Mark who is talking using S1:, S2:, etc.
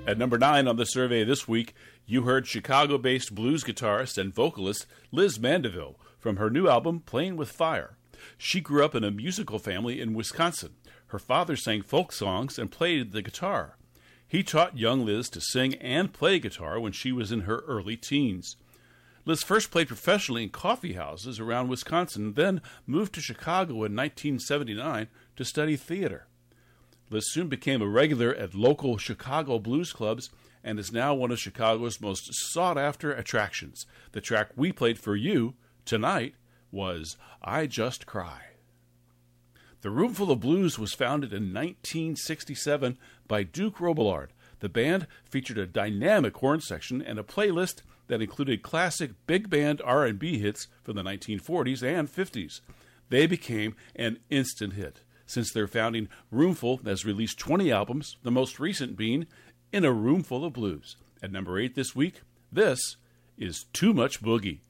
S1: At number 9 on the survey this week, you heard Chicago-based blues guitarist and vocalist Liz Mandeville from her new album, Playing with Fire. She grew up in a musical family in Wisconsin. Her father sang folk songs and played the guitar. He taught young Liz to sing and play guitar when she was in her early teens. Liz first played professionally in coffee houses around Wisconsin, then moved to Chicago in 1979 to study theater. Liz soon became a regular at local Chicago blues clubs and is now one of Chicago's most sought-after attractions. The track we played for you tonight was I Just Cry. The Roomful of Blues was founded in 1967 by Duke Robillard. The band featured a dynamic horn section and a playlist that included classic big band R&B hits from the 1940s and 50s. They became an instant hit. Since their founding, Roomful has released 20 albums, the most recent being In a Roomful of Blues. At number 8 this week, this is Too Much Boogie.